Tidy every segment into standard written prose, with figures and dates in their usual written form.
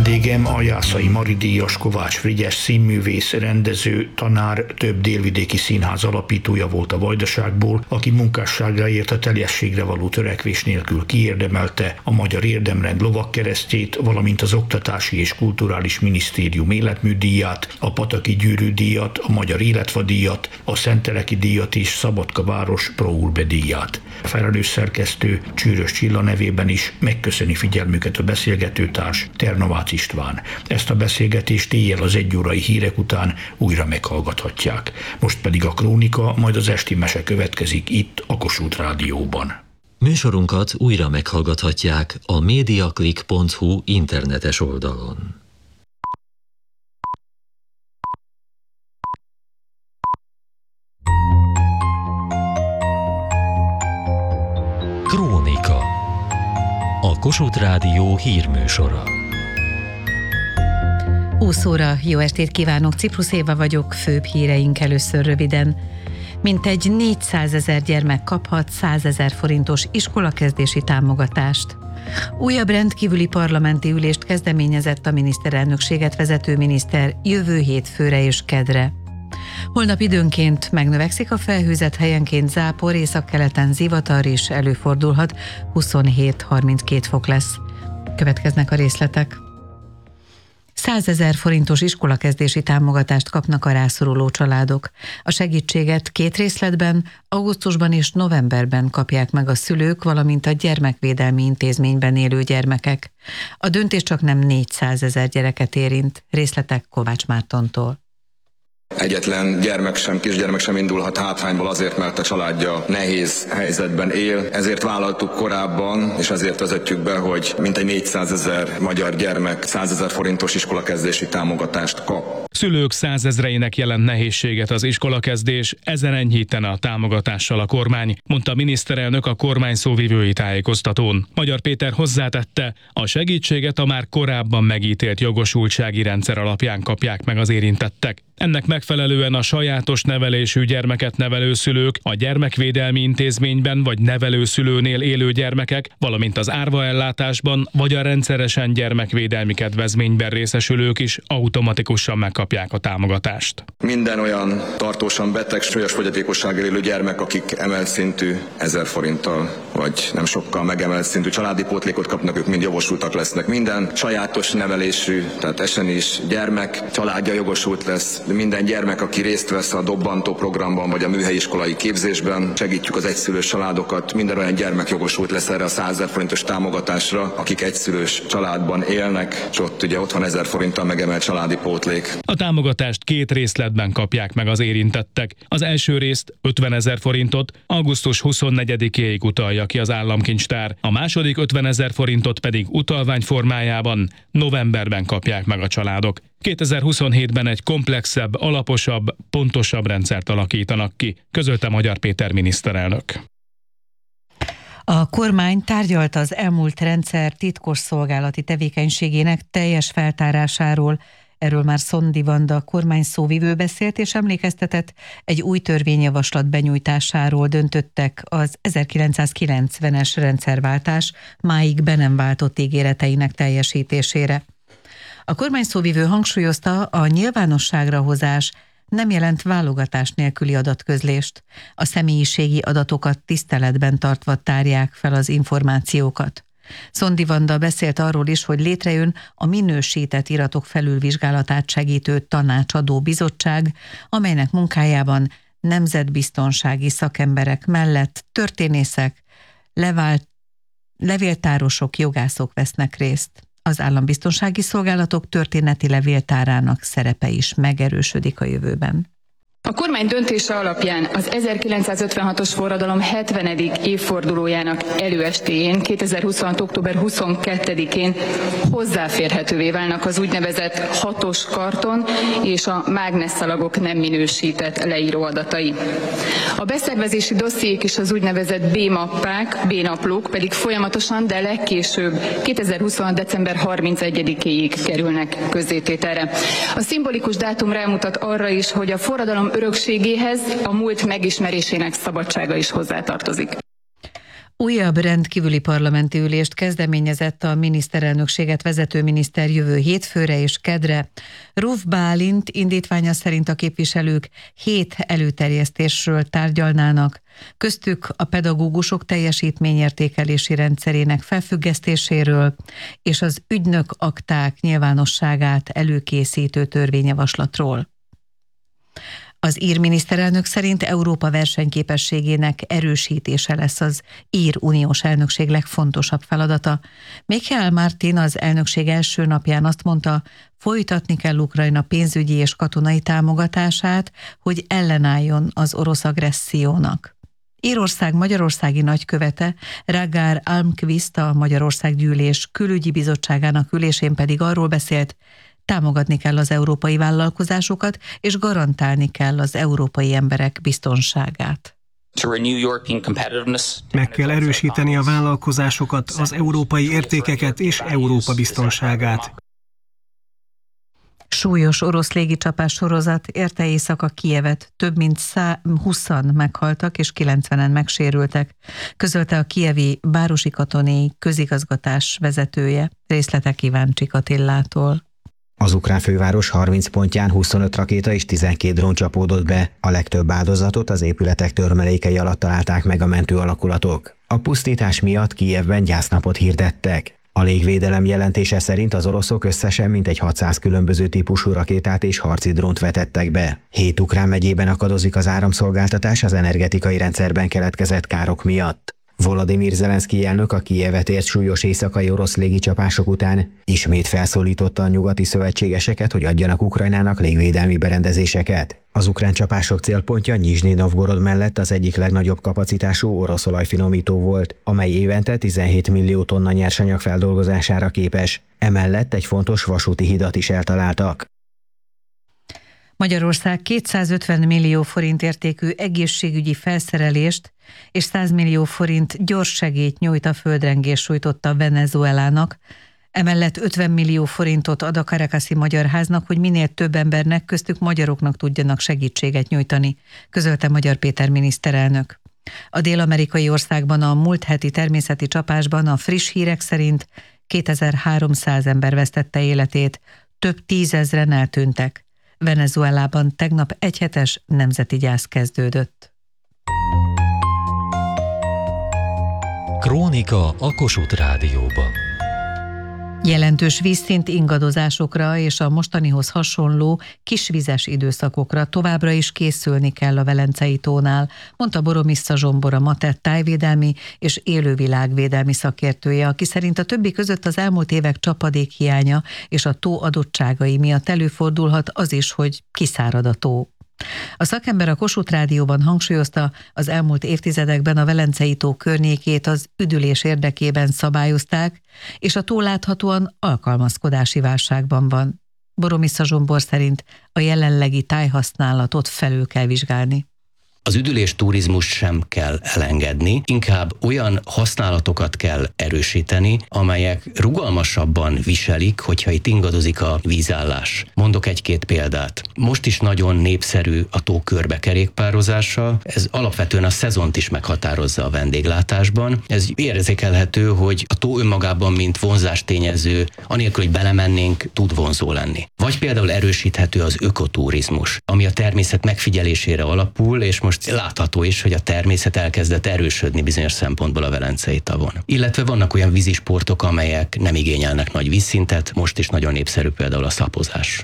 Vendégem a Jászai Mari díjas Kovács Frigyes színművész, rendező, tanár, több délvidéki színház alapítója volt a Vajdaságból, aki munkásságáért a teljességre való törekvés nélkül kiérdemelte a Magyar Érdemrend lovagkeresztjét, valamint az Oktatási és Kulturális Minisztérium életműdíját, a Pataki Gyűrű díjat, a Magyar Életfa díjat, a Szenteleki díjat és Szabadka város Pro Urbe díját. A felelős szerkesztő Csűrös Csilla nevében is megköszöni figyelmüket a beszélgetőtárs Ternovácz István. Ezt a beszélgetést éjjel az 1 órai hírek után újra meghallgathatják. Most pedig a krónika, majd az esti mese következik itt a Kossuth Rádióban. Műsorunkat újra meghallgathatják a mediaclick.hu internetes oldalon. Krónika. A Kossuth Rádió hírműsora. 20 óra, jó estét kívánok, Ciprus Éva vagyok, főbb híreink először röviden. Mintegy 400 000 gyermek kaphat 100 000 forintos iskolakezdési támogatást. Újabb rendkívüli parlamenti ülést kezdeményezett a miniszterelnökséget vezető miniszter jövő hétfőre és kedre. Holnap időnként megnövekszik a felhőzet, helyenként zápor, északkeleten zivatar is előfordulhat, 27-32 fok lesz. Következnek a részletek. 100 000 forintos iskolakezdési támogatást kapnak a rászoruló családok. A segítséget 2 részletben, augusztusban és novemberben kapják meg a szülők, valamint a gyermekvédelmi intézményben élő gyermekek. A döntés csak nem 400 000 gyereket érint. Részletek Kovács Mártontól. Egyetlen kisgyermek sem indulhat hátrányból azért, mert a családja nehéz helyzetben él. Ezért vállaltuk korábban, és ezért vezetjük be, hogy mintegy 400 000 magyar gyermek 100 000 forintos iskolakezdési támogatást kap. Szülők 100 000-ének jelent nehézséget az iskolakezdés, ezen enyhítene a támogatással a kormány, mondta a miniszterelnök a kormány szóvivői tájékoztatón. Magyar Péter hozzátette, a segítséget a már korábban megítélt jogosultsági rendszer alapján kapják meg az érintettek. Ennek megfelelően a sajátos nevelésű gyermeket nevelő szülők, a gyermekvédelmi intézményben vagy nevelőszülőnél élő gyermekek, valamint az árvaellátásban vagy a rendszeresen gyermekvédelmi kedvezményben részesülők is automatikusan megkapják a támogatást. Minden olyan tartósan beteg, súlyos fogyatékossággal élő gyermek, akik emelt szintű 1000 forinttal vagy nem sokkal megemelt szintű családi pótlékot kapnak, ők mind jogosultak lesznek. Minden sajátos nevelésű, tehát esenis gyermek családja jogosult lesz. Minden gyermek, aki részt vesz a dobbantó programban vagy a műhelyiskolai képzésben, segítjük az egyszülős családokat, minden olyan gyermek jogosult lesz erre a 100 000 forintos támogatásra, akik egyszülős családban élnek, és ott van 1000 forinttal megemelt családi pótlék. A támogatást 2 részletben kapják meg az érintettek. Az első részt 50 000 forintot augusztus 24-éig utalja ki az államkincstár, a második 50 000 forintot pedig utalvány formájában novemberben kapják meg a családok. 2027-ben egy komplexebb, alaposabb, pontosabb rendszert alakítanak ki, közölte Magyar Péter miniszterelnök. A kormány tárgyalta az elmúlt rendszer titkosszolgálati tevékenységének teljes feltárásáról. Erről már Szondi Vanda kormány szóvivő beszélt, és emlékeztetett, egy új törvényjavaslat benyújtásáról döntöttek az 1990-es rendszerváltás máig be nem váltott ígéreteinek teljesítésére. A kormány szóvivő hangsúlyozta, a nyilvánosságra hozás nem jelent válogatás nélküli adatközlést. A személyiségi adatokat tiszteletben tartva tárják fel az információkat. Szondi Vanda beszélt arról is, hogy létrejön a minősített iratok felülvizsgálatát segítő tanácsadó bizottság, amelynek munkájában nemzetbiztonsági szakemberek mellett történészek, levéltárosok, jogászok vesznek részt. Az állambiztonsági szolgálatok történeti levéltárának szerepe is megerősödik a jövőben. A kormány döntése alapján az 1956-os forradalom 70. évfordulójának előestéjén, 2026. október 22-én hozzáférhetővé válnak az úgynevezett 6-os karton és a mágnesszalagok nem minősített leíró adatai. A beszervezési dossziék és az úgynevezett B-mappák, B-naplók pedig folyamatosan, de legkésőbb 2026. december 31-éig kerülnek közzétételre. A szimbolikus dátum rámutat arra is, hogy a forradalom örökségéhez a múlt megismerésének szabadsága is hozzátartozik. Újabb rendkívüli parlamenti ülést kezdeményezett a miniszterelnökséget vezető miniszter jövő hétfőre és kedre. Rauf Bálint indítványa szerint a képviselők 7 előterjesztésről tárgyalnának, köztük a pedagógusok teljesítményértékelési rendszerének felfüggesztéséről és az ügynök akták nyilvánosságát előkészítő törvényjavaslatról. Az ír miniszterelnök szerint Európa versenyképességének erősítése lesz az ír uniós elnökség legfontosabb feladata. Michael Martin az elnökség első napján azt mondta, folytatni kell Ukrajna pénzügyi és katonai támogatását, hogy ellenálljon az orosz agressziónak. Írország magyarországi nagykövete Ragnar Almqvist a Magyarország Gyűlés külügyi bizottságának ülésén pedig arról beszélt, támogatni kell az európai vállalkozásokat, és garantálni kell az európai emberek biztonságát. Meg kell erősíteni a vállalkozásokat, az európai értékeket és Európa biztonságát. Súlyos orosz légicsapás sorozat érte éjszaka Kijevet, több mint 20-an meghaltak és 90-en megsérültek, közölte a kijevi városi katonai közigazgatás vezetője. Részletek Iváncsik Attillától. Az ukrán főváros 30 pontján 25 rakéta és 12 drón csapódott be. A legtöbb áldozatot az épületek törmelékei alatt találták meg a mentő alakulatok. A pusztítás miatt Kijevben gyásznapot hirdettek. A légvédelem jelentése szerint az oroszok összesen mintegy 600 különböző típusú rakétát és harci drónt vetettek be. 7 ukrán megyében akadozik az áramszolgáltatás az energetikai rendszerben keletkezett károk miatt. Volodymyr Zelenszkij elnök a Kijevet ért súlyos éjszakai orosz légicsapások után ismét felszólította a nyugati szövetségeseket, hogy adjanak Ukrajnának légvédelmi berendezéseket. Az ukrán csapások célpontja Nyizsnyi Novgorod mellett az egyik legnagyobb kapacitású orosz olajfinomító volt, amely évente 17 millió tonna nyersanyag feldolgozására képes. Emellett egy fontos vasúti hidat is eltaláltak. Magyarország 250 millió forint értékű egészségügyi felszerelést és 100 millió forint gyors segélyt nyújt a földrengés sújtotta Venezuelának. Emellett 50 millió forintot ad a Caracasi Magyar Háznak, hogy minél több embernek, köztük magyaroknak tudjanak segítséget nyújtani, közölte Magyar Péter miniszterelnök. A dél-amerikai országban a múlt heti természeti csapásban a friss hírek szerint 2300 ember vesztette életét, több tízezren eltűntek. Venezuelában tegnap egyhetes nemzeti gyász kezdődött. Krónika a Kossuth Rádióban. Jelentős vízszint ingadozásokra és a mostanihoz hasonló kisvizes időszakokra továbbra is készülni kell a Velencei tónál, mondta Boromissza Zsombor, a Matett tájvédelmi és élővilágvédelmi szakértője, aki szerint a többi között az elmúlt évek csapadékhiánya és a tó adottságai miatt előfordulhat az is, hogy kiszárad a tó. A szakember a Kossuth Rádióban hangsúlyozta, az elmúlt évtizedekben a Velencei tó környékét az üdülés érdekében szabályozták, és a tó láthatóan alkalmazkodási válságban van. Boromissza Zsombor szerint a jelenlegi tájhasználatot felül kell vizsgálni. Az üdülés turizmus sem kell elengedni, inkább olyan használatokat kell erősíteni, amelyek rugalmasabban viselik, hogyha itt ingadozik a vízállás. Mondok egy-két példát. Most is nagyon népszerű a tó körbekerékpározása, ez alapvetően a szezont is meghatározza a vendéglátásban. Ez érzékelhető, hogy a tó önmagában, mint vonzástényező, anélkül, hogy belemennénk, tud vonzó lenni. Vagy például erősíthető az ökoturizmus, ami a természet megfigyelésére alapul, és most látható is, hogy a természet elkezdett erősödni bizonyos szempontból a Velencei tavon. Illetve vannak olyan vízisportok, amelyek nem igényelnek nagy vízszintet, most is nagyon népszerű például a szapozás.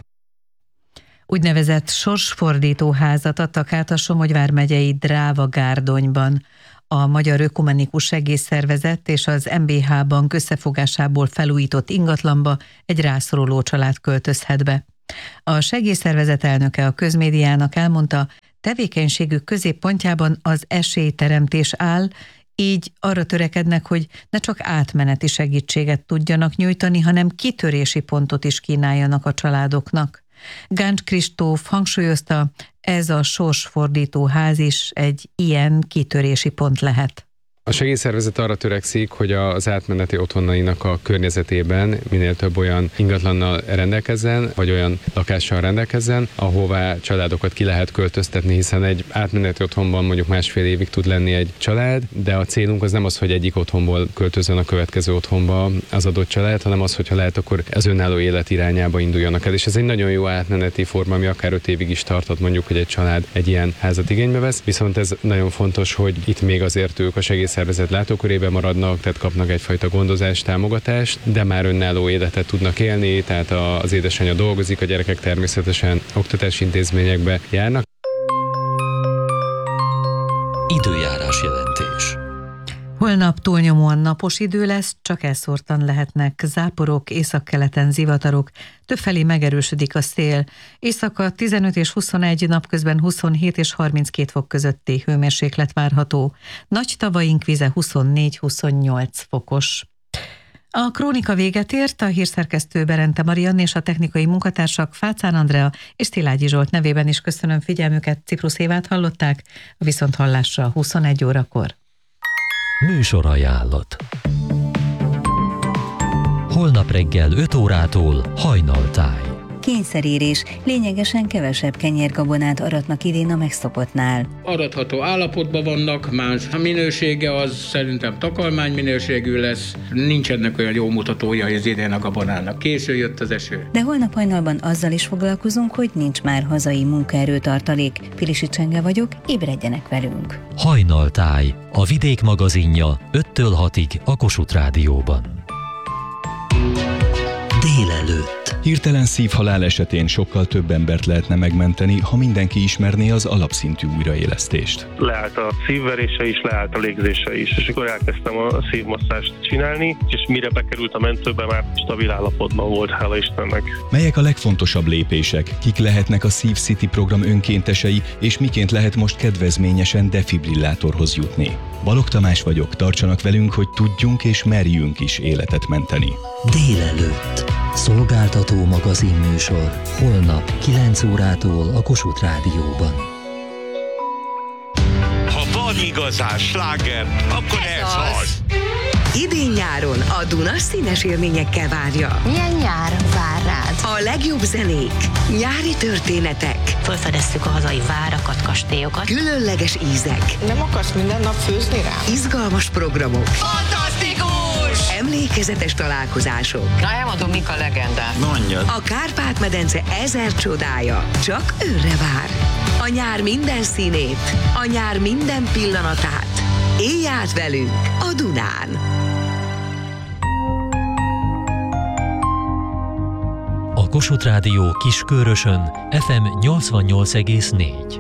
Úgynevezett sorsfordító házat adtak át a Somogy vármegyei Dráva-Gárdonyban. A Magyar Ökumenikus Segélyszervezet és az MBH Bank összefogásából felújított ingatlanba egy rászoruló család költözhet be. A segélyszervezet elnöke a közmédiának elmondta, tevékenységük középpontjában az esélyteremtés áll, így arra törekednek, hogy ne csak átmeneti segítséget tudjanak nyújtani, hanem kitörési pontot is kínáljanak a családoknak. Gáncs Kristóf hangsúlyozta, ez a sorsfordító ház is egy ilyen kitörési pont lehet. A segélyszervezet arra törekszik, hogy az átmeneti otthonainak a környezetében minél több olyan ingatlannal rendelkezzen, vagy olyan lakással rendelkezzen, ahová családokat ki lehet költöztetni, hiszen egy átmeneti otthonban mondjuk 1,5 évig tud lenni egy család, de a célunk az nem az, hogy egyik otthonból költözön a következő otthonba az adott család, hanem az, hogyha lehet, akkor az önálló élet irányába induljanak el. És ez egy nagyon jó átmeneti forma, ami akár 5 évig is tarthat, mondjuk, hogy egy család egy ilyen házat igénybe vesz. Viszont ez nagyon fontos, hogy itt még azért ők a segélyszervezet látókörében maradnak, tehát kapnak egyfajta gondozást, támogatást, de már önálló életet tudnak élni, tehát az édesanyja dolgozik, a gyerekek természetesen oktatási intézményekbe járnak. Időjárás jelentés. Holnap túlnyomóan napos idő lesz, csak elszórtan lehetnek záporok, északkeleten zivatarok, többfelé megerősödik a szél. Éjszaka 15 és 21, napközben 27 és 32 fok közötti hőmérséklet várható. Nagy tavaink vize 24-28 fokos. A krónika véget ért, a hírszerkesztő Berente Mariann és a technikai munkatársak Fácán Andrea és Szilágyi Zsolt nevében is köszönöm figyelmüket. Ciprusz Évát hallották, a viszonthallásra 21 órakor. Műsorajánlat. Holnap reggel 5 órától Hajnaltáj. Kényszerérés. Lényegesen kevesebb kenyérgabonát aratnak idén a megszokottnál. Aratható állapotban vannak, más a minősége az szerintem takarmány minőségű lesz. Nincsenek olyan jó mutatója az idén a gabonának. Késő jött az eső. De holnap hajnalban azzal is foglalkozunk, hogy nincs már hazai munkaerőtartalék. Pilisi Csenge vagyok, ébredjenek velünk. Hajnaltáj, a Vidék magazinja 5-től 6-ig a Kossuth Rádióban. Délelőtt. Hirtelen szívhalál esetén sokkal több embert lehetne megmenteni, ha mindenki ismerné az alapszintű újraélesztést. Leállt a szívverése is, leállt a légzése is, és akkor elkezdtem a szívmasszást csinálni, és mire bekerült a mentőbe, már stabil állapotban volt, hála Istennek. Melyek a legfontosabb lépések? Kik lehetnek a Szív City program önkéntesei, és miként lehet most kedvezményesen defibrillátorhoz jutni? Balogh Tamás vagyok, tartsanak velünk, hogy tudjunk és merjünk is életet menteni. Délelőtt. Szolgáltató magazinműsor. Holnap 9 órától a Kossuth Rádióban. Ha van igazán sláger, akkor ez az! Idén-nyáron a Duna színes élményekkel várja. Milyen nyár vár rád? A legjobb zenék, nyári történetek. Felfedeztük a hazai várakat, kastélyokat. Különleges ízek. Nem akarsz minden nap főzni rá? Izgalmas programok. Fantasztikus! Emlékezetes találkozások. Na, elmondom, mik a legendák. Mondjad. A Kárpát-medence 1000 csodája csak őrre vár. A nyár minden színét, a nyár minden pillanatát. Élj át velünk a Dunán! A Kossuth Rádió Kiskörösön FM 88,4.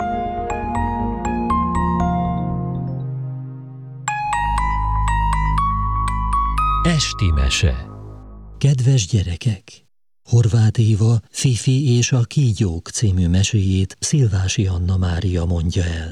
Esti mese. Kedves gyerekek! Horváth Éva, Fifi és a kígyók című meséjét Szilvási Anna Mária mondja el.